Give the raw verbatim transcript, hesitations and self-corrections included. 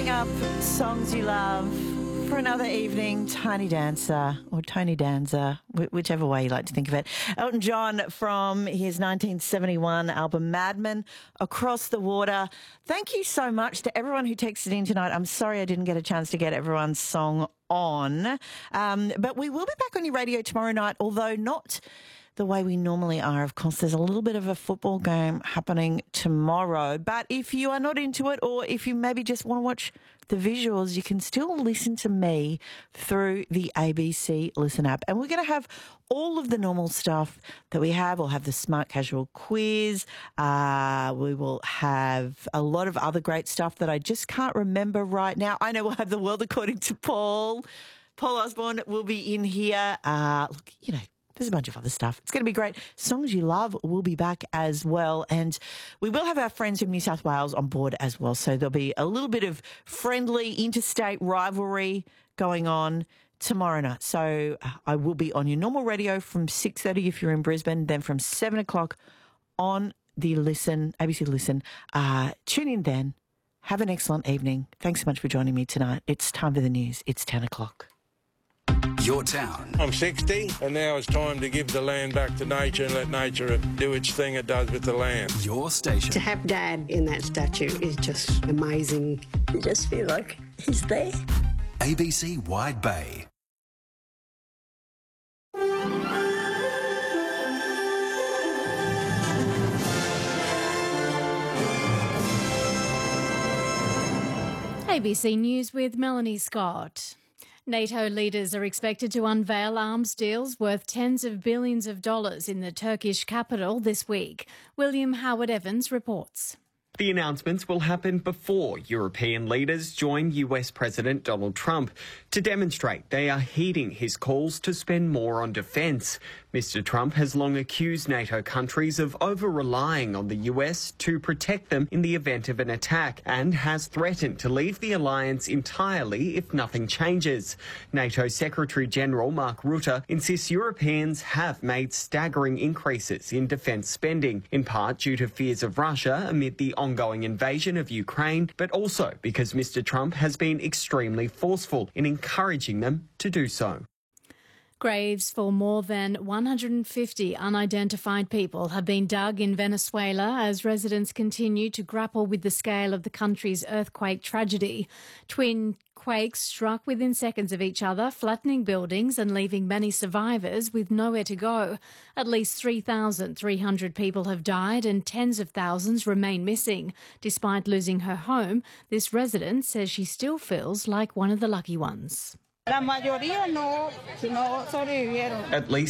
Coming up, songs you love for another evening, Tiny Dancer or Tony Danza, wh- whichever way you like to think of it. Elton John from his nineteen seventy-one album Madman, Across the Water. Thank you so much to everyone who texted in tonight. I'm sorry I didn't get a chance to get everyone's song on, um, but we will be back on your radio tomorrow night, although not the way we normally are. Of course, there's a little bit of a football game happening tomorrow. But if you are not into it, or if you maybe just want to watch the visuals, you can still listen to me through the A B C Listen app. And we're going to have all of the normal stuff that we have. We'll have the Smart Casual quiz. Uh, we will have a lot of other great stuff that I just can't remember right now. I know we'll have the World According to Paul. Paul Osborne will be in here. Uh, look, you know, there's a bunch of other stuff. It's going to be great. Songs You Love will be back as well. And we will have our friends from New South Wales on board as well. So there'll be a little bit of friendly interstate rivalry going on tomorrow night. So uh, I will be on your normal radio from six thirty if you're in Brisbane, then from seven o'clock on the Listen, A B C Listen. Uh, tune in then. Have an excellent evening. Thanks so much for joining me tonight. It's time for the news. It's ten o'clock. Your town. I'm sixty, and now it's time to give the land back to nature and let nature do its thing it does with the land. Your station. To have Dad in that statue is just amazing. You just feel like he's there. A B C Wide Bay. A B C News with Melanie Scott. NATO leaders are expected to unveil arms deals worth tens of billions of dollars in the Turkish capital this week. William Howard-Evans reports. The announcements will happen before European leaders join U S President Donald Trump to demonstrate they are heeding his calls to spend more on defence. Mister Trump has long accused NATO countries of over-relying on the U S to protect them in the event of an attack and has threatened to leave the alliance entirely if nothing changes. NATO Secretary-General Mark Rutte insists Europeans have made staggering increases in defence spending, in part due to fears of Russia amid the ongoing invasion of Ukraine, but also because Mister Trump has been extremely forceful in encouraging them to do so. Graves for more than one hundred fifty unidentified people have been dug in Venezuela as residents continue to grapple with the scale of the country's earthquake tragedy. Twin quakes struck within seconds of each other, flattening buildings and leaving many survivors with nowhere to go. At least three thousand three hundred people have died and tens of thousands remain missing. Despite losing her home, this resident says she still feels like one of the lucky ones. At least